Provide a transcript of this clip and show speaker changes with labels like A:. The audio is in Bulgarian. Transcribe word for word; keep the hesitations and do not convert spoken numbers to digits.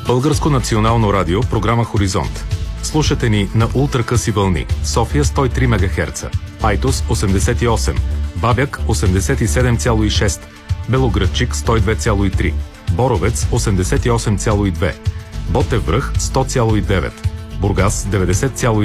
A: Българско национално радио, програма Хоризонт. Слушате ни на ултракъси вълни. София сто и три мегахерца, Айтос осемдесет и осем, Бабяк осемдесет и седем цяло и шест, Белоградчик сто и две цяло и три, Боровец осемдесет и осем цяло и две, Ботев връх сто цяло и девет, Бургас деветдесет цяло и